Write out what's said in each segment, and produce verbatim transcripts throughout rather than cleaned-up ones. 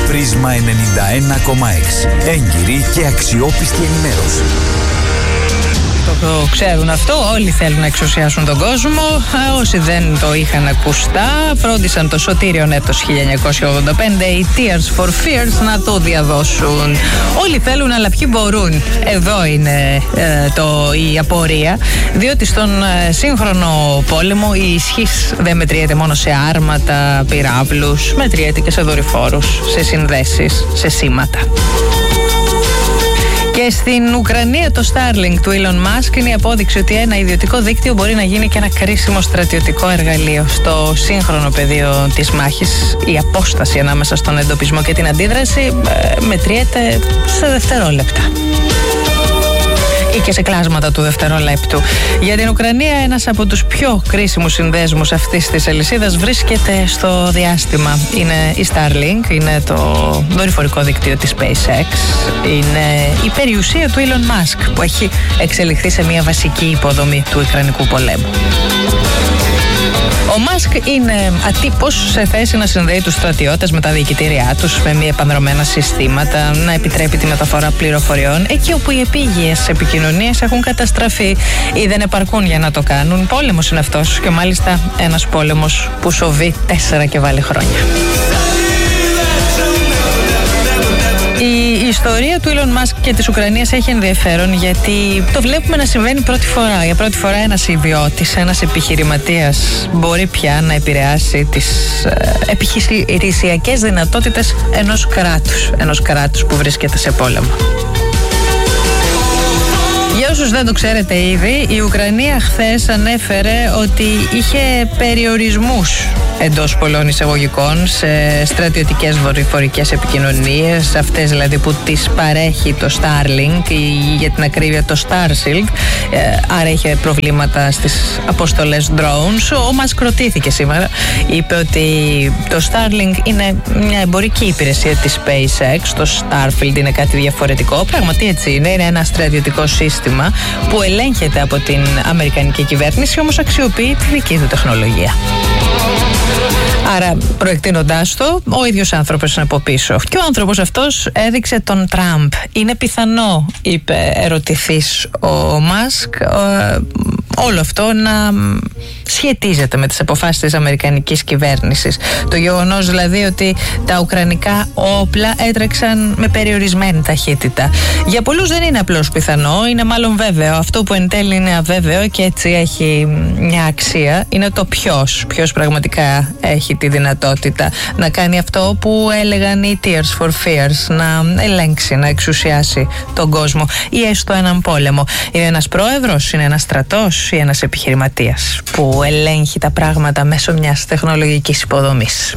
Πρίσμα ενενήντα ένα κόμμα έξι. Έγκυρη και αξιόπιστη ενημέρωση. Το ξέρουν αυτό, όλοι θέλουν να εξουσιάσουν τον κόσμο. Όσοι δεν το είχαν ακουστά, φρόντισαν το σωτήριον έτος χίλια εννιακόσια ογδόντα πέντε, οι Tears for Fears, να το διαδώσουν. Όλοι θέλουν, αλλά ποιοι μπορούν? Εδώ είναι ε, το, η απορία. Διότι στον ε, σύγχρονο πόλεμο η ισχύς δεν μετριέται μόνο σε άρματα, πυράβλους, μετριέται και σε δορυφόρους, σε συνδέσεις, σε σήματα. Και στην Ουκρανία το Starlink του Elon Musk είναι η απόδειξη ότι ένα ιδιωτικό δίκτυο μπορεί να γίνει και ένα κρίσιμο στρατιωτικό εργαλείο. Στο σύγχρονο πεδίο της μάχης, η απόσταση ανάμεσα στον εντοπισμό και την αντίδραση ε, μετριέται σε δευτερόλεπτα ή και σε κλάσματα του δευτερόλεπτου. Για την Ουκρανία, ένας από τους πιο κρίσιμους συνδέσμους αυτής της αλυσίδας βρίσκεται στο διάστημα. Είναι η Starlink, είναι το δορυφορικό δίκτυο της SpaceX, είναι η περιουσία του Elon Musk που έχει εξελιχθεί σε μια βασική υποδομή του Ουκρανικού πολέμου. Ο Μάσκ είναι ατύπως σε θέση να συνδέει τους στρατιώτες με τα διοικητήριά τους, με μη επανδρομένα συστήματα, να επιτρέπει τη μεταφορά πληροφοριών εκεί όπου οι επίγειες επικοινωνίες έχουν καταστραφεί ή δεν επαρκούν για να το κάνουν. Πόλεμος είναι αυτός, και μάλιστα ένας πόλεμος που σοβεί τέσσερα και βάλει χρόνια. Η ιστορία του Elon Musk και της Ουκρανίας έχει ενδιαφέρον, γιατί το βλέπουμε να συμβαίνει πρώτη φορά. Για πρώτη φορά ένας ιδιώτης, ένας επιχειρηματίας μπορεί πια να επηρεάσει τις ε, επιχειρησιακές δυνατότητες ενός κράτους, ενός κράτους που βρίσκεται σε πόλεμο. Για όσους δεν το ξέρετε ήδη, η Ουκρανία χθες ανέφερε ότι είχε περιορισμούς εντός πολλών εισαγωγικών σε στρατιωτικές δορυφορικές επικοινωνίες, αυτές δηλαδή που τις παρέχει το Starlink ή για την ακρίβεια το Starshield, άρα είχε προβλήματα στις αποστολές drones. Ο Μάσκ ρωτήθηκε σήμερα, είπε ότι το Starlink είναι μια εμπορική υπηρεσία της SpaceX, το Starfield είναι κάτι διαφορετικό. Πραγματι έτσι είναι, είναι ένα στρατιωτικό σύστημα που ελέγχεται από την Αμερικανική κυβέρνηση, όμως αξιοποιεί τη δική του τεχνολογία. Άρα, προεκτείνοντάς το, ο ίδιος άνθρωπος είναι από πίσω. Και ο άνθρωπος αυτός έδειξε τον Τραμπ. Είναι πιθανό, είπε ερωτηθής ο Μάσκ, όλο αυτό να σχετίζεται με τις αποφάσεις της αμερικανικής κυβέρνησης. Το γεγονός δηλαδή ότι τα ουκρανικά όπλα έτρεξαν με περιορισμένη ταχύτητα. Για πολλούς δεν είναι απλώς πιθανό, είναι μάλλον βέβαιο. Αυτό που εν τέλει είναι αβέβαιο και έτσι έχει μια αξία είναι το ποιος. Ποιος πραγματικά έχει τη δυνατότητα να κάνει αυτό που έλεγαν οι Tears for Fears, να ελέγξει, να εξουσιάσει τον κόσμο ή έστω έναν πόλεμο. Είναι ένας πρόεδρος, είναι ένας στρατός ή ένας επιχειρηματίας που ελέγχει τα πράγματα μέσω μιας τεχνολογικής υποδομής.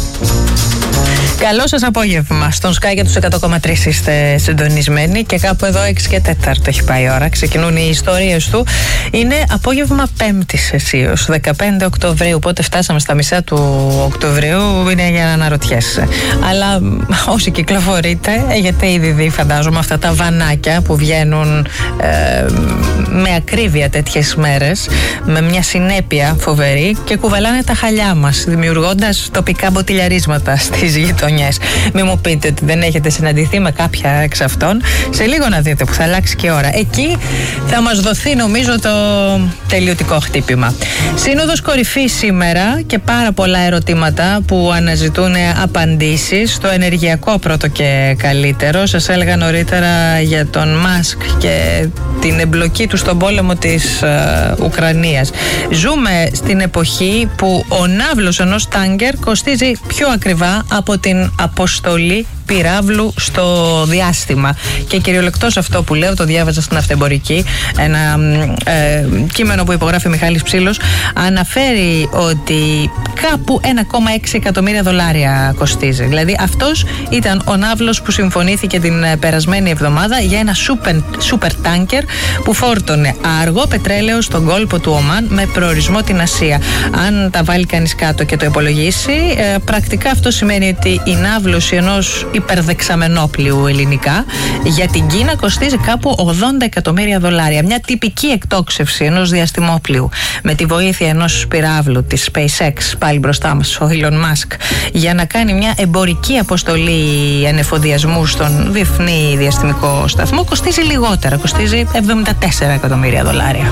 Καλό σας απόγευμα. Στον Sky και τους εκατό κόμμα τρία είστε συντονισμένοι και κάπου εδώ έξι και τέταρτο έχει πάει η ώρα. Ξεκινούν οι ιστορίες του. Είναι απόγευμα Πέμπτης αισίως, δεκαπέντε Οκτωβρίου. Πότε φτάσαμε στα μισά του Οκτωβρίου είναι για να αναρωτιέσαι. Αλλά όσοι κυκλοφορείτε, έχετε ήδη δει, φαντάζομαι, αυτά τα βανάκια που βγαίνουν ε, με ακρίβεια τέτοιες μέρες, με μια συνέπεια φοβερή και κουβαλάνε τα χαλιά μας, δημιουργώντας τοπικά μποτιλιαρίσματα στις γειτονιές. Μην μου πείτε ότι δεν έχετε συναντηθεί με κάποια εξ αυτών. Σε λίγο να δείτε που θα αλλάξει και η ώρα. Εκεί θα μας δοθεί, νομίζω, το τελειωτικό χτύπημα. Σύνοδος κορυφής σήμερα και πάρα πολλά ερωτήματα που αναζητούν απαντήσεις. Το ενεργειακό πρώτο και καλύτερο. Σας έλεγα νωρίτερα για τον Μάσκ και την εμπλοκή του στον πόλεμο της ε, Ουκρανίας. Ζούμε στην εποχή που ο ναύλος ενός τάγκερ κοστίζει πιο ακριβά από την αποστολή πυράβλου στο διάστημα. Και κυριολεκτός αυτό που λέω, το διάβαζα στην Αυτεμπορική, ένα ε, κείμενο που υπογράφει ο Μιχάλης Ψήλος, αναφέρει ότι κάπου ένα κόμμα έξι εκατομμύρια δολάρια κοστίζει. Δηλαδή αυτός ήταν ο ναύλος που συμφωνήθηκε την περασμένη εβδομάδα για ένα super tanker που φόρτωνε αργό πετρέλαιο στον κόλπο του Ομάν με προορισμό την Ασία. Αν τα βάλει κανείς κάτω και το υπολογίσει, ε, πρακτικά αυτό σημαίνει ότι η ναύλωση ενός υπερδεξαμενόπλοιου ελληνικά. Για την Κίνα κοστίζει κάπου ογδόντα εκατομμύρια δολάρια. Μια τυπική εκτόξευση ενός διαστημόπλοιου με τη βοήθεια ενός πυράβλου της SpaceX, πάλι μπροστά μας ο Elon Musk, για να κάνει μια εμπορική αποστολή ανεφοδιασμού στον διεθνή διαστημικό σταθμό, κοστίζει λιγότερα, κοστίζει εβδομήντα τέσσερα εκατομμύρια δολάρια.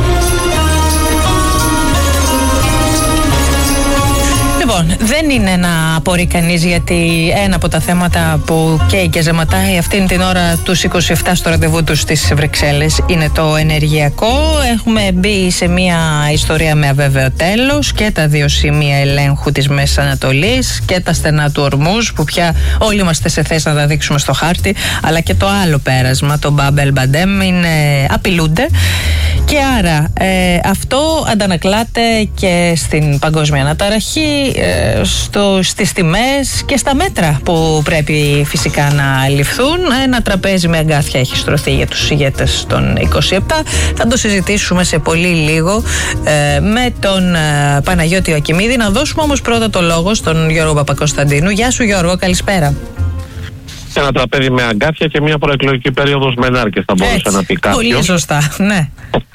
Λοιπόν, δεν είναι να απορεί κανείς, γιατί ένα από τα θέματα που καίει και ζεματάει αυτήν την ώρα τους είκοσι επτά στο ραντεβού τους στις Βρυξέλλες είναι το ενεργειακό. Έχουμε μπει σε μια ιστορία με αβέβαιο τέλος, και τα δύο σημεία ελέγχου της Μέσης Ανατολής και τα στενά του Ορμούζ, που πια όλοι είμαστε σε θέση να τα δείξουμε στο χάρτη, αλλά και το άλλο πέρασμα, το Μπαμπ ελ Μπαντέμ, είναι, απειλούνται. Και άρα ε, αυτό αντανακλάται και στην παγκόσμια αναταραχή, ε, στο, στις τιμές και στα μέτρα που πρέπει φυσικά να ληφθούν. Ένα τραπέζι με αγκάθια έχει στρωθεί για τους ηγέτες των είκοσι επτά. Θα το συζητήσουμε σε πολύ λίγο ε, με τον ε, Παναγιώτη Ακημίδη. Να δώσουμε όμως πρώτα το λόγο στον Γιώργο Παπακοσταντίνου. Γεια σου Γιώργο, καλησπέρα. Ένα τραπέζι με αγκάθια και μια προεκλογική περίοδος με νάρκες, θα μπορούσε Έτσι, να πει κάποιος. Πολύ σωστά, ναι.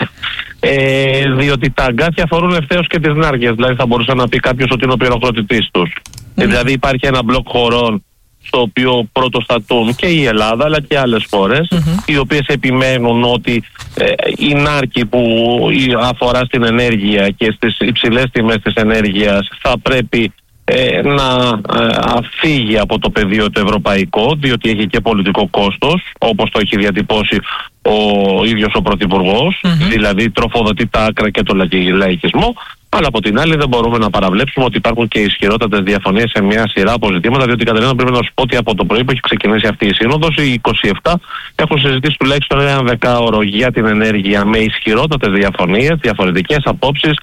ε, διότι τα αγκάθια αφορούν ευθέως και τις νάρκες. Δηλαδή θα μπορούσε να πει κάποιος ότι είναι ο πυροκροτητής τους. Mm. Δηλαδή υπάρχει ένα μπλοκ χωρών στο οποίο πρωτοστατούν και η Ελλάδα αλλά και άλλες χώρες, mm-hmm. οι οποίες επιμένουν ότι ε, η νάρκη που αφορά στην ενέργεια και στις υψηλές τιμές της ενέργειας θα πρέπει Ε, να ε, φύγει από το πεδίο το ευρωπαϊκό, διότι έχει και πολιτικό κόστος, όπως το έχει διατυπώσει ο ίδιος ο Πρωθυπουργός, mm-hmm. δηλαδή τροφοδοτεί τα άκρα και το λαϊκισμό, αλλά από την άλλη δεν μπορούμε να παραβλέψουμε ότι υπάρχουν και ισχυρότατες διαφωνίες σε μια σειρά από ζητήματα, διότι Κατερίνα, πρέπει να σου πω ότι από το πρωί που έχει ξεκινήσει αυτή η σύνοδος, οι είκοσι επτά έχουν συζητήσει τουλάχιστον ένα δεκάωρο για την ενέργεια με ισχυρότατες διαφωνίες, διαφορετικές απόψεις,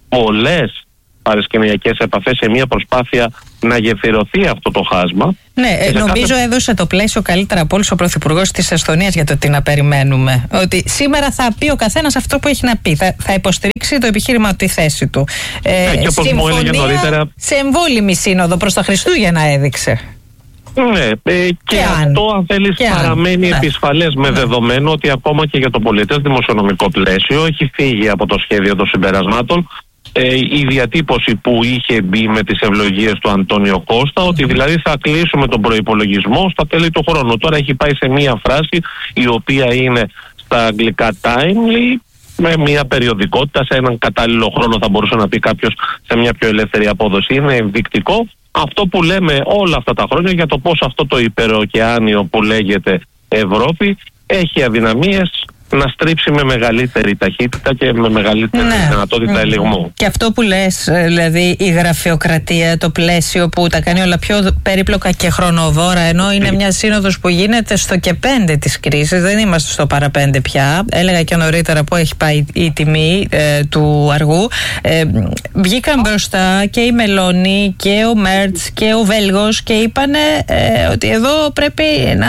πολλές παρασκηνιακές επαφές σε μια προσπάθεια να γεφυρωθεί αυτό το χάσμα. Ναι, νομίζω κάθε... έδωσε το πλαίσιο καλύτερα από όλους ο Πρωθυπουργός της Εσθονίας για το τι να περιμένουμε. Ότι σήμερα θα πει ο καθένας αυτό που έχει να πει. Θα, θα υποστηρίξει το επιχείρημα τη θέση του. Ε, και όπως μου έλεγε νωρίτερα, σε εμβόλυμη σύνοδο προς τα Χριστούγεννα έδειξε. Ναι, ε, και, και αυτό αν, αν θέλεις παραμένει ναι. επισφαλές, με ναι. δεδομένο ότι ακόμα και για το πολιτές δημοσιονομικό πλαίσιο έχει φύγει από το σχέδιο των συμπερασμάτων Ε, η διατύπωση που είχε μπει με τις ευλογίες του Αντώνιο Κώστα, ότι δηλαδή θα κλείσουμε τον προϋπολογισμό στα τέλη του χρόνου. Τώρα έχει πάει σε μία φράση η οποία είναι στα αγγλικά timely, με μία περιοδικότητα, σε έναν κατάλληλο χρόνο θα μπορούσε να πει κάποιος, σε μια πιο ελεύθερη απόδοση. Είναι ενδεικτικό αυτό που λέμε όλα αυτά τα χρόνια για το πώς αυτό το υπεροοκεάνιο που λέγεται Ευρώπη έχει αδυναμίες να στρίψει με μεγαλύτερη ταχύτητα και με μεγαλύτερη ναι. δυνατότητα mm. ελιγμού. Και αυτό που λες, δηλαδή η γραφειοκρατία, το πλαίσιο που τα κάνει όλα πιο περίπλοκα και χρονοβόρα, ενώ είναι μια σύνοδος που γίνεται στο και πέντε της κρίσης, δεν είμαστε στο παραπέντε πια. Έλεγα και νωρίτερα που έχει πάει η τιμή ε, του αργού. Ε, βγήκαν μπροστά και η Μελώνη και ο Μέρτς και ο Βέλγος και είπανε ε, ότι εδώ πρέπει να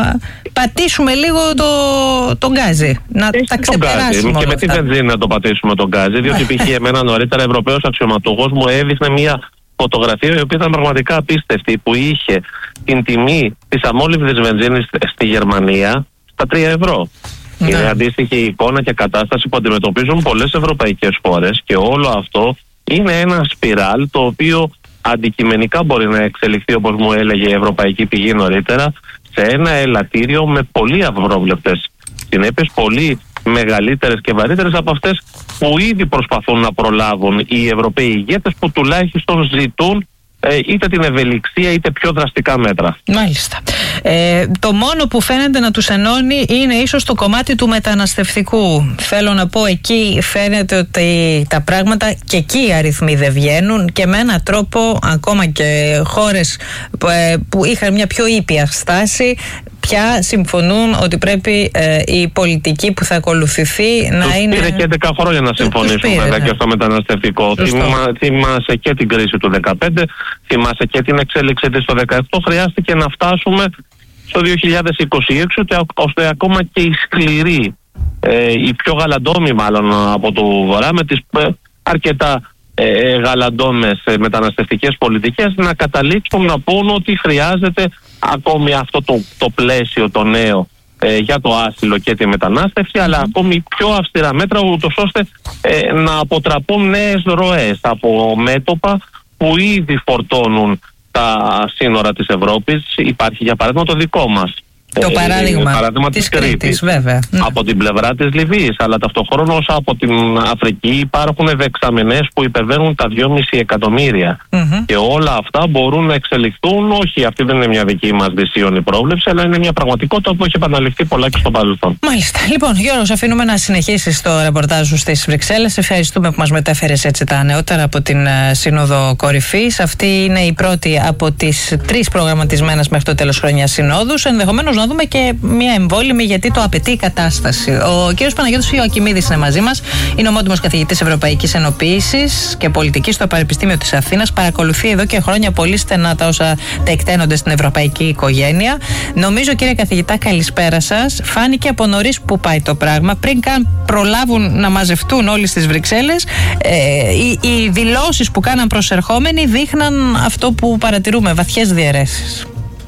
πατήσουμε λίγο το, τον γκάζι. Να Έχει τα ξεπεράσουμε. Και με τη βενζίνη να το πατήσουμε τον γκάζι, διότι π.χ. εμένα νωρίτερα Ευρωπαίος αξιωματούχος μου έδειχνε μια φωτογραφία η οποία ήταν πραγματικά απίστευτη, που είχε την τιμή της αμόλυβδης βενζίνης στη Γερμανία στα τρία ευρώ. Ναι. Είναι αντίστοιχη εικόνα και κατάσταση που αντιμετωπίζουν πολλές ευρωπαϊκές χώρες, και όλο αυτό είναι ένα σπιράλ το οποίο αντικειμενικά μπορεί να εξελιχθεί, όπως μου έλεγε η Ευρωπαϊκή Πηγή νωρίτερα, σε ένα ελαττήριο με πολύ αυρόβλεπτες συνέπειες, πολύ μεγαλύτερες και βαρύτερες από αυτές που ήδη προσπαθούν να προλάβουν οι Ευρωπαίοι ηγέτες, που τουλάχιστον ζητούν ε, είτε την ευελιξία είτε πιο δραστικά μέτρα. Μάλιστα. Ε, το μόνο που φαίνεται να τους ενώνει είναι ίσως το κομμάτι του μεταναστευτικού. Θέλω να πω, εκεί φαίνεται ότι τα πράγματα και εκεί οι αριθμοί δεν βγαίνουν, και με έναν τρόπο ακόμα και χώρες που, ε, που είχαν μια πιο ήπια στάση πια συμφωνούν ότι πρέπει ε, η πολιτική που θα ακολουθηθεί να τους είναι... Πήρε και έντεκα χρόνια να συμφωνήσουν πήρε, βέβαια ναι. και στο μεταναστευτικό. Θυμά, θυμάσαι και την κρίση του δεκαπέντε, θυμάσαι και την εξέλιξη της το δεκαεπτά. Χρειάστηκε να φτάσουμε στο δύο χιλιάδες είκοσι έξι, ώστε ακόμα και οι σκληροί, ε, οι πιο γαλαντόμοι μάλλον από το βορρά, με τις ε, αρκετά ε, γαλαντόμες ε, μεταναστευτικές πολιτικές να καταλήξουν να πούν ότι χρειάζεται ακόμη αυτό το, το πλαίσιο το νέο ε, για το άσυλο και τη μετανάστευση, mm. αλλά ακόμη πιο αυστηρά μέτρα, ούτως ώστε ε, να αποτραπούν νέες ροές από μέτωπα που ήδη φορτώνουν τα σύνορα της Ευρώπης. Υπάρχει για παράδειγμα το δικό μας. Το παράδειγμα, παράδειγμα της Κρήτης, Κρήτης βέβαια. Από την πλευρά της Λιβύης, αλλά ταυτοχρόνως από την Αφρική υπάρχουν δεξαμενές που υπερβαίνουν τα δυόμισι εκατομμύρια. Mm-hmm. Και όλα αυτά μπορούν να εξελιχθούν, όχι, αυτή δεν είναι μια δική μας δυσίωνη πρόβλεψη, αλλά είναι μια πραγματικότητα που έχει επαναληφθεί πολλά και στο παρελθόν. Μάλιστα. Λοιπόν, Γιώργο, αφήνουμε να συνεχίσεις το ρεπορτάζ σου στις Βρυξέλλες. Ευχαριστούμε που μας μετέφερες έτσι τα νεότερα από την uh, Σύνοδο Κορυφής. Αυτή είναι η πρώτη από τις τρεις προγραμματισμένες μέχρι το τέλος χρονιάς συνόδους. Ενδεχομένως να δούμε και μια εμβόλυμη, γιατί το απαιτεί η κατάσταση. Ο κ. Παναγιώτης Ιωακιμίδης είναι μαζί μας. Είναι ομότιμος καθηγητής Ευρωπαϊκής Ενοποίησης και Πολιτικής στο Πανεπιστήμιο της Αθήνας. Παρακολουθεί εδώ και χρόνια πολύ στενά τα όσα τεκταίνονται στην ευρωπαϊκή οικογένεια. Νομίζω, κύριε καθηγητά, καλησπέρα σας. Φάνηκε από νωρίς που πάει το πράγμα. Πριν καν προλάβουν να μαζευτούν όλοι στις Βρυξέλλες, ε, οι, οι δηλώσεις που κάναν προσερχόμενοι δείχναν αυτό που παρατηρούμε, βαθιές διαιρέσεις.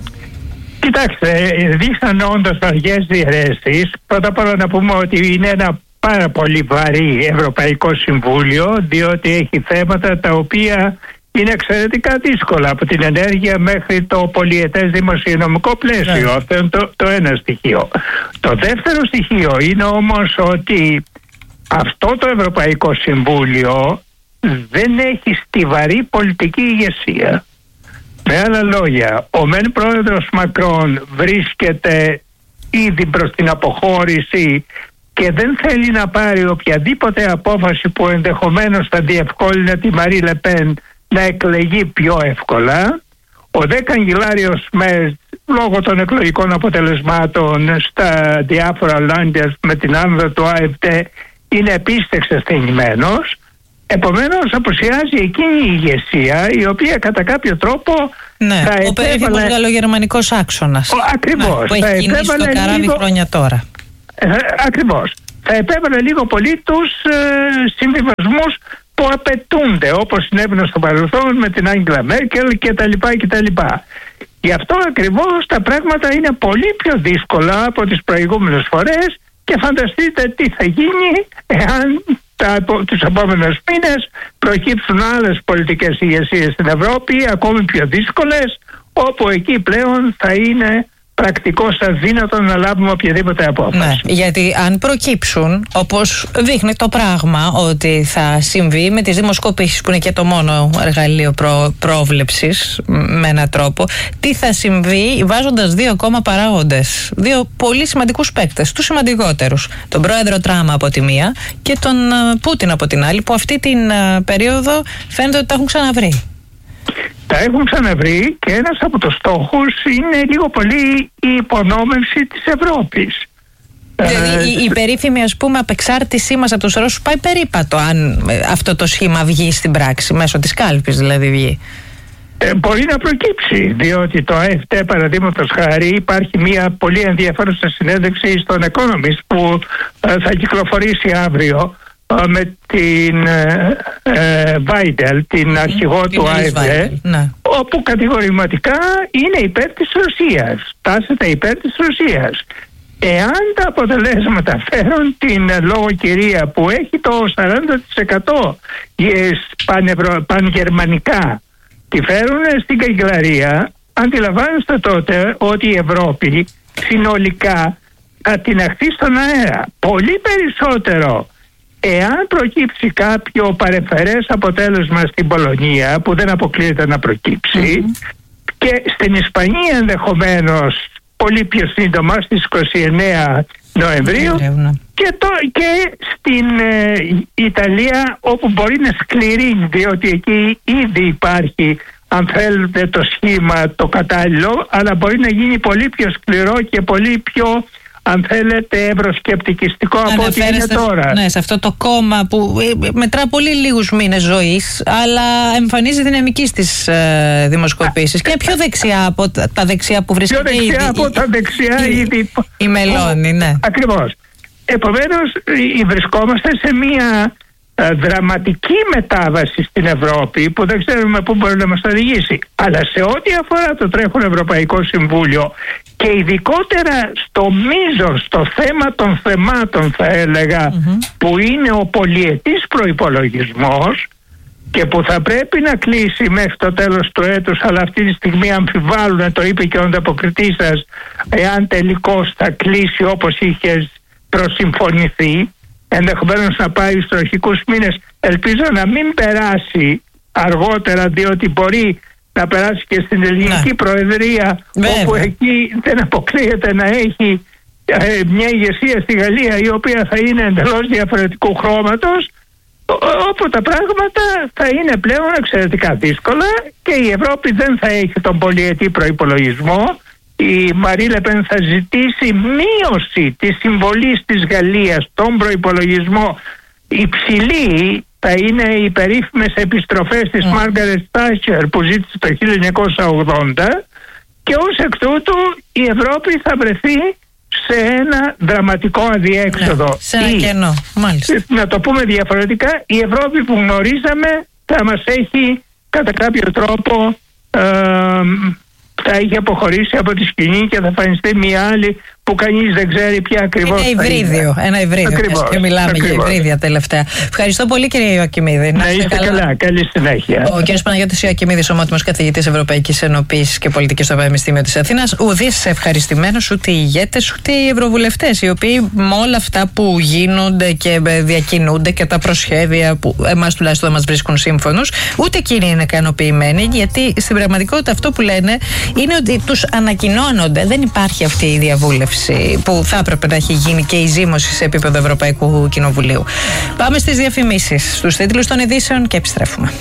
Κοιτάξτε, δείχναν όντως βαριές διαιρέσεις. Πρώτα απ' όλα να πούμε ότι είναι ένα πάρα πολύ βαρύ Ευρωπαϊκό Συμβούλιο, διότι έχει θέματα τα οποία είναι εξαιρετικά δύσκολα, από την ενέργεια μέχρι το πολυετές δημοσιονομικό πλαίσιο. Yeah. Αυτό είναι το, το ένα στοιχείο. Το δεύτερο στοιχείο είναι όμως ότι αυτό το Ευρωπαϊκό Συμβούλιο δεν έχει στιβαρή πολιτική ηγεσία. Με άλλα λόγια, ο μεν πρόεδρος Μακρόν βρίσκεται ήδη προς την αποχώρηση και δεν θέλει να πάρει οποιαδήποτε απόφαση που ενδεχομένως θα διευκόλυνε τη Μαρί Λεπέν να εκλεγεί πιο εύκολα. Ο δε καγκελάριος Μέρτς, λόγω των εκλογικών αποτελεσμάτων στα διάφορα λάντια με την άνοδο του ΑΕΠΤΕ, είναι επίσης εξασθενημένος. Επομένως απουσιάζει εκείνη η ηγεσία η οποία κατά κάποιο τρόπο ναι, θα ο περίφημος γαλλογερμανικός άξονας. Ακριβώς. Ναι, που έχει κινήσει το καράβι λίγο... χρόνια τώρα. Ε, ακριβώς. Θα επέβαλε λίγο πολύ τους ε, συμβιβασμούς που απαιτούνται, όπως συνέβαινε στο παρελθόν με την Άγγελα Μέρκελ κτλ. κτλ. Γι' αυτό ακριβώς τα πράγματα είναι πολύ πιο δύσκολα από τις προηγούμενες φορές και φανταστείτε τι θα γίνει εάν τα, τους επόμενους μήνες προκύψουν άλλες πολιτικές ηγεσίες στην Ευρώπη, ακόμη πιο δύσκολες, όπου εκεί πλέον θα είναι πρακτικώς αδύνατο να λάβουμε οποιαδήποτε απόφαση. Ναι, γιατί αν προκύψουν, όπως δείχνει το πράγμα ότι θα συμβεί με τις δημοσκοπήσεις, που είναι και το μόνο εργαλείο προ, πρόβλεψης με έναν τρόπο, τι θα συμβεί βάζοντας δύο ακόμα παράγοντες, δύο πολύ σημαντικούς παίκτες, τους σημαντικότερους, τον πρόεδρο Τραμπ από τη μία και τον Πούτιν από την άλλη, που αυτή την περίοδο φαίνεται ότι τα έχουν ξαναβρει. Τα έχουν ξαναβρει και ένας από τους στόχους είναι λίγο πολύ η υπονόμευση της Ευρώπης. Δηλαδή η, η περίφημη, ας πούμε, απεξάρτησή μας από τους Ρώσους πάει περίπατο αν αυτό το σχήμα βγει στην πράξη, μέσω της κάλπης δηλαδή βγει. Ε, μπορεί να προκύψει, διότι το ΑΕΦΤΕ, παραδείγματος χάρη, υπάρχει μια πολύ ενδιαφέρουσα συνέντευξη στον Economist που ε, θα κυκλοφορήσει αύριο με την Βάιντελ, ε, την αρχηγό την του ΑΕΦΔ, ναι. όπου κατηγορηματικά είναι υπέρ της Ρωσίας, τάσεται υπέρ της Ρωσίας. Εάν τα αποτελέσματα φέρουν την λόγοκυρία που έχει το σαράντα τοις εκατό πανευρω... πανγερμανικά, τη φέρουν στην καγκελαρία, αντιλαμβάνεστε τότε ότι η Ευρώπη συνολικά θα την αχθεί στον αέρα. Πολύ περισσότερο εάν προκύψει κάποιο παρεμφερές αποτέλεσμα στην Πολωνία, που δεν αποκλείεται να προκύψει, mm-hmm. και στην Ισπανία ενδεχομένως πολύ πιο σύντομα στις είκοσι εννέα Νοεμβρίου, mm-hmm. και, το, και στην ε, Ιταλία, όπου μπορεί να σκληρύνει, διότι εκεί ήδη υπάρχει, αν θέλετε, το σχήμα το κατάλληλο, αλλά μπορεί να γίνει πολύ πιο σκληρό και πολύ πιο, αν θέλετε, ευρωσκεπτικιστικό από ό,τι είναι τώρα. Ναι, σε αυτό το κόμμα που μετρά πολύ λίγους μήνες ζωής, αλλά εμφανίζει δυναμική στις ε, δημοσκοπήσεις. Και πιο δεξιά από τα δεξιά που βρίσκεται ήδη. Πιο δεξιά από τα δεξιά η, ήδη. Η Μελώνη, ναι. Ακριβώς. Επομένως, βρισκόμαστε σε μία δραματική μετάβαση στην Ευρώπη που δεν ξέρουμε πού μπορεί να μας οδηγήσει. Αλλά σε ό,τι αφορά το τρέχον Ευρωπαϊκό Συμβούλιο και ειδικότερα στο μείζον, στο θέμα των θεμάτων θα έλεγα, mm-hmm. που είναι ο πολυετής προϋπολογισμός και που θα πρέπει να κλείσει μέχρι το τέλος του έτους, αλλά αυτή τη στιγμή αμφιβάλλουν, το είπε και ο ανταποκριτής σας, εάν τελικώς θα κλείσει όπως είχε προσυμφωνηθεί, ενδεχομένως να πάει στους αρχικούς μήνες. Ελπίζω να μην περάσει αργότερα, διότι μπορεί να περάσει και στην ελληνική ναι. προεδρία, Βέβαια. όπου εκεί δεν αποκλείεται να έχει ε, μια ηγεσία στη Γαλλία η οποία θα είναι εντελώς διαφορετικού χρώματος, όπου τα πράγματα θα είναι πλέον εξαιρετικά δύσκολα και η Ευρώπη δεν θα έχει τον πολυετή προϋπολογισμό. Η Μαρί Λε Πεν θα ζητήσει μείωση της συμβολής της Γαλλίας στον προϋπολογισμό υψηλή. Θα είναι οι περίφημες επιστροφές της Μάργαρετ Θάτσερ που ζήτησε το χίλια εννιακόσια ογδόντα και ως εκ τούτου η Ευρώπη θα βρεθεί σε ένα δραματικό αδιέξοδο. Ναι, σε ένα ή, κενό, μάλιστα. Να το πούμε διαφορετικά, η Ευρώπη που γνωρίζαμε θα μας έχει κατά κάποιο τρόπο ε, θα έχει αποχωρήσει από τη σκηνή και θα εμφανιστεί μια άλλη που κανείς δεν ξέρει ποια ακριβώς. Ένα υβρίδιο. Ένα υβρίδιο. Ακριβώς, και μιλάμε ακριβώς. για υβρίδια τελευταία. Ευχαριστώ πολύ, κύριε Ιωακιμίδη. Να είστε καλά. καλά. Καλή συνέχεια. Ο κύριος Παναγιώτης Ιωακιμίδης, ομότιμος καθηγητής Ευρωπαϊκής Ενοποίησης και Πολιτικής στο Πανεπιστήμιο της Αθήνας. Ουδής ευχαριστημένος ούτε οι ηγέτες ούτε οι ευρωβουλευτές, οι οποίοι με όλα αυτά που γίνονται και διακινούνται και τα προσχέδια που εμάς τουλάχιστον μας βρίσκουν σύμφωνους, ούτε εκείνοι είναι ικανοποιημένοι, γιατί στην πραγματικότητα αυτό που λένε είναι ότι τους ανακοινώνονται. Δεν υπάρχει αυτή η διαβούλευση που θα έπρεπε να έχει γίνει και η ζήμωση σε επίπεδο Ευρωπαϊκού Κοινοβουλίου. Πάμε στις διαφημίσεις, στους τίτλους των ειδήσεων και επιστρέφουμε.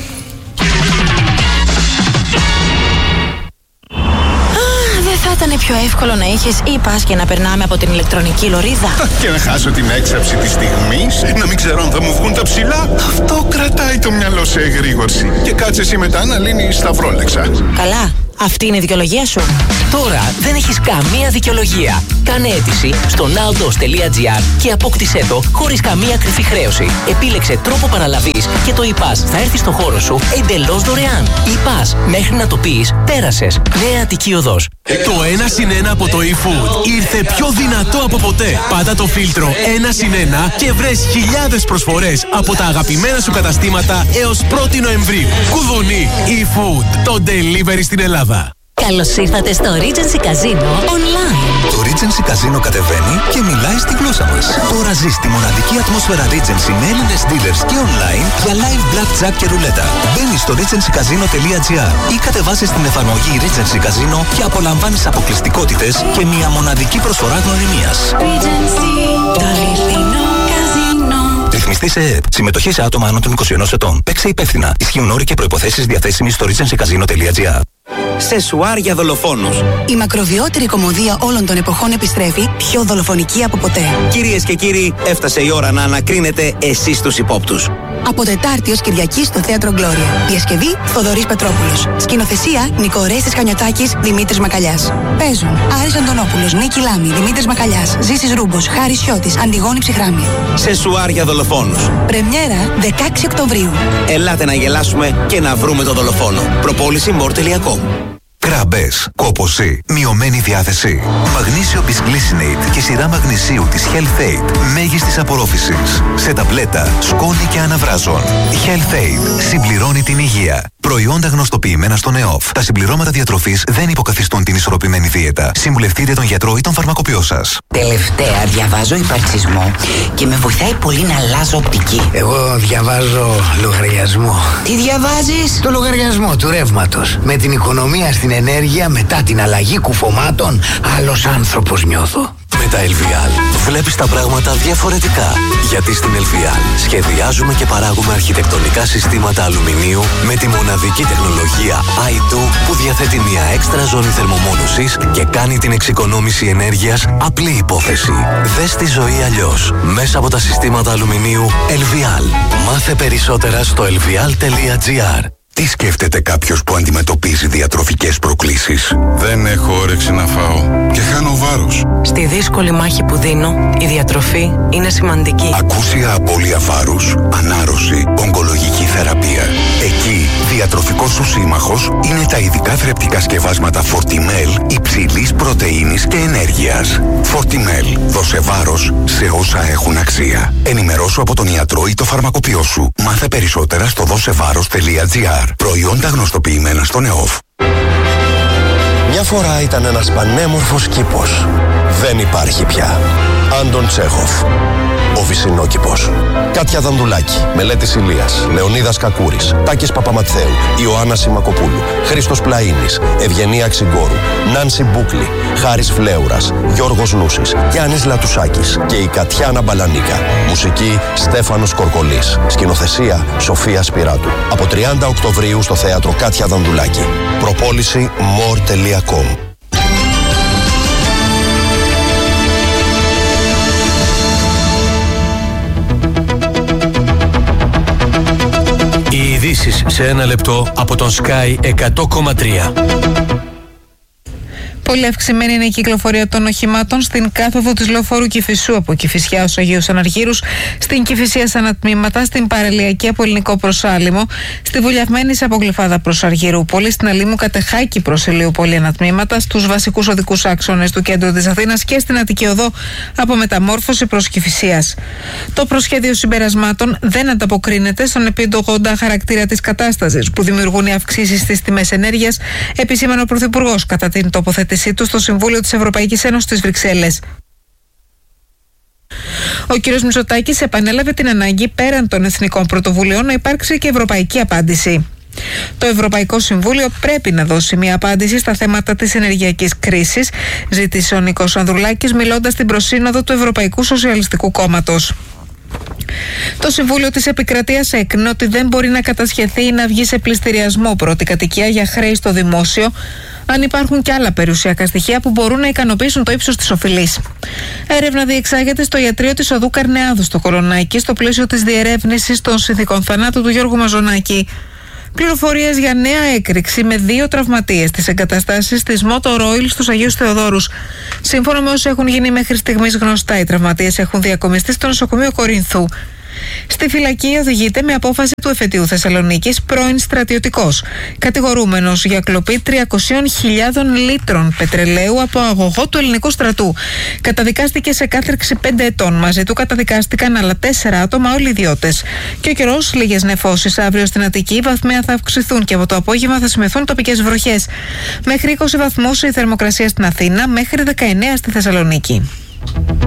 Δεν θα ήταν πιο εύκολο να είχες e-pass και να περνάμε από την ηλεκτρονική λωρίδα? Και να χάσω την έξαψη της στιγμής, να μην ξέρω αν θα μου βγουν τα ψηλά. Αυτό κρατάει το μυαλό σε εγρήγορση. Και κάτσε εσύ μετά να λύνεις τα φρόλεξα. Καλά. Αυτή είναι η δικαιολογία σου. Τώρα δεν έχεις καμία δικαιολογία. Κάνε αίτηση στο nowdos τελεία gr και απόκτησέ το χωρίς καμία κρυφή χρέωση. Επίλεξε τρόπο παραλαβής και το e-pass θα έρθει στο χώρο σου εντελώς δωρεάν. e-pass, μέχρι να το πεις, πέρασες. Νέα Αττική Οδός. Το ένα συν ένα από το eFood ήρθε πιο δυνατό από ποτέ. Πάτα το φίλτρο ένα συν ένα και βρες χιλιάδες προσφορές από τα αγαπημένα σου καταστήματα έως πρώτη Νοεμβρίου. Κουδουνί eFood, το delivery στην Ελλάδα. Καλώς ήρθατε στο Regency Casino Online. Το Regency Casino κατεβαίνει και μιλάει στη γλώσσα μας. Τώρα ζεις τη μοναδική ατμόσφαιρα Regency με Έλληνες dealers και online για live blackjack και ρουλέτα. Μπαίνεις στο regency casino τελεία gr ή κατεβάσεις την εφαρμογή Regency Casino και απολαμβάνεις αποκλειστικότητες και μια μοναδική προσφορά γνωριμίας. Regency, το αληθινό καζίνο. Ρυθμιστή σε ΕΕΠ. Συμμετοχή σε άτομα άνω των είκοσι ενός ετών. Παίξε υπεύθυνα. Ισχύουν όροι και προϋποθέσεις διαθέσιμοι στο regency casino τελεία gr. Σεσουάρ για δολοφόνους. Η μακροβιότερη κομμωδία όλων των εποχών επιστρέφει, πιο δολοφονική από ποτέ. Κυρίες και κύριοι, έφτασε η ώρα να ανακρίνετε εσείς τους υπόπτους. Από Τετάρτη ως Κυριακή στο Θέατρο Γκλώρια. Διασκευή Θοδωρής Πετρόπουλος. Σκηνοθεσία Νίκο Ορέστης Χανιωτάκης, Δημήτρης Μακαλιάς. Παίζουν Άρης Αντωνόπουλος, Νίκη Λάμη, Δημήτρης Μακαλιάς, Ζήσης Ρούμπος, Χάρης Σιώτης, Αντιγόνη Ψυχράμη. Σεσουάρ για δολοφόνους. Πρεμιέρα δεκαέξι Οκτωβρίου. Ελάτε να γελάσουμε και να βρούμε τον δολοφόνο. Προπόληση μορ τελεία κομ. Κράμπες, κόπωση, μειωμένη διάθεση. Μαγνήσιο Bisglycinate και σειρά μαγνησίου της Health Aid μέγιστης απορρόφησης. Σε ταμπλέτα, σκόνη και αναβράζων. Health Aid συμπληρώνει την υγεία. Προϊόντα γνωστοποιημένα στον ΕΟΦ. Τα συμπληρώματα διατροφής δεν υποκαθιστούν την ισορροπημένη δίαιτα. Συμβουλευτείτε τον γιατρό ή τον φαρμακοποιό σας. Τελευταία διαβάζω υπαρξισμό και με βοηθάει πολύ να αλλάζω οπτική. Εγώ διαβάζω λογαριασμό. Τι διαβάζεις? Το λογαριασμό του ρεύματος. Με την οικονομία στην ενέργεια μετά την αλλαγή κουφωμάτων, άλλος άνθρωπος νιώθω. Με τα ελ βι ελ βλέπεις τα πράγματα διαφορετικά. Γιατί στην ελ βι ελ σχεδιάζουμε και παράγουμε αρχιτεκτονικά συστήματα αλουμινίου με τη μοναδική τεχνολογία άι τού που διαθέτει μια έξτρα ζώνη θερμομόνωσης και κάνει την εξοικονόμηση ενέργειας απλή υπόθεση. Δες τη ζωή αλλιώς μέσα από τα συστήματα αλουμινίου ελ βι ελ. Μάθε περισσότερα στο ελ βι ελ τελεία τζι αρ. Τι σκέφτεται κάποιος που αντιμετωπίζει διατροφικές προκλήσεις? Δεν έχω όρεξη να φάω και χάνω βάρος. Στη δύσκολη μάχη που δίνω, η διατροφή είναι σημαντική. Ακούσια απώλεια βάρους, ανάρρωση, ογκολογική θεραπεία. Εκεί, διατροφικός σου σύμμαχος είναι τα ειδικά θρεπτικά σκευάσματα Fortimel υψηλής πρωτεΐνης και ενέργειας. Fortimel. Δώσε βάρος σε όσα έχουν αξία. Ενημερώσου από τον ιατρό ή το φαρμακοποιό σου. Μάθε περισσότερα στο δώσεβάρος τελεία τζι άρ. Προϊόντα γνωστοποιημένα στον ΕΟΦ. Μια φορά ήταν ένας πανέμορφος κήπος. Δεν υπάρχει πια. Άντων Τσέχοφ. Ο Βυσσινόκηπος. Κάτια Δανδουλάκη, Μελέτης Ηλίας, Λεωνίδας Κακούρης, Τάκης Παπαματθέου, Ιωάννα Σιμακοπούλου, Χρήστος Πλαΐνης, Ευγενία Ξυγκόρου, Νάνση Μπούκλη, Χάρης Φλέουρας, Γιώργος Νούσης, Γιάννης Λατουσάκης και η Κατιάνα Μπαλανίκα. Μουσική Στέφανος Κορκολής. Σκηνοθεσία Σοφία Σπυράτου. Από τριάντα Οκτωβρίου στο θέατρο Κάτια Δανδουλάκη. Προπόληση more τελεία com. Οι ειδήσεις σε ένα λεπτό από τον Sky εκατό κόμμα τρία. Πολύ αυξημένη είναι η κυκλοφορία των οχημάτων στην κάθοδο της λεωφόρου Κηφισού από Κηφισιά ως Αγίους Αναργύρους, στην Κηφισία σαν ανατμήματα, στην παραλιακή από Ελληνικό προς Άλυμο, στη Βουλιαγμένης από Γλυφάδα προς Αργυρούπολη, στην Αλήμου Κατεχάκη προς Ηλιούπολη ανατμήματα, στους βασικούς οδικούς άξονες του κέντρου της Αθήνας και στην Αττική Οδό από Μεταμόρφωση προς Κηφισίας. Το προσχέδιο συμπερασμάτων δεν ανταποκρίνεται στον επίδογοντα χαρακτήρα της κατάστασης που δημιουργούν οι αυξήσεις στις τιμές ενέργειας, επισήμανε ο Πρωθυπουργός κατά την τοποθέτηση του στο Συμβούλιο της Ευρωπαϊκής Ένωσης στις Βρυξέλλες. Ο κ. Μητσοτάκης επανέλαβε την ανάγκη πέραν των εθνικών πρωτοβουλειών να υπάρξει και ευρωπαϊκή απάντηση. Το Ευρωπαϊκό Συμβούλιο πρέπει να δώσει μια απάντηση στα θέματα της ενεργειακής κρίσης, ζήτησε ο Νίκος Ανδρουλάκης μιλώντας στην προσύνοδο του Ευρωπαϊκού Σοσιαλιστικού Κόμματος. Το Συμβούλιο της Επικρατείας έκρινε ότι δεν μπορεί να κατασχεθεί ή να βγει σε πληστηριασμό πρώτη κατοικία για χρέη στο δημόσιο, αν υπάρχουν και άλλα περιουσιακά στοιχεία που μπορούν να ικανοποιήσουν το ύψος της οφειλής. Έρευνα διεξάγεται στο ιατρείο της Οδού Καρνεάδου στο Κολονάκι στο πλαίσιο της διερεύνησης των συνθηκών θανάτου του Γιώργου Μαζονάκη. Πληροφορίες για νέα έκρηξη με δύο τραυματίες στις εγκαταστάσεις της Motor Oil στους Αγίους Θεοδόρους. Σύμφωνα με όσα έχουν γίνει μέχρι στιγμής γνωστά, οι τραυματίες έχουν διακομιστεί στο νοσοκομείο Κορινθού. Στη φυλακή οδηγείται με απόφαση του εφετείου Θεσσαλονίκης πρώην στρατιωτικός, κατηγορούμενος για κλοπή τριακόσιες χιλιάδες λίτρων πετρελαίου από αγωγό του ελληνικού στρατού. Καταδικάστηκε σε κάθριξη πέντε ετών. Μαζί του καταδικάστηκαν άλλα τέσσερα άτομα, όλοι ιδιώτες. Και ο καιρός, λίγες νεφώσεις αύριο στην Αττική, βαθμία θα αυξηθούν και από το απόγευμα θα σημειωθούν τοπικές βροχές. Μέχρι είκοσι βαθμούς η θερμοκρασία στην Αθήνα, μέχρι δεκαεννέα στη Θεσσαλονίκη.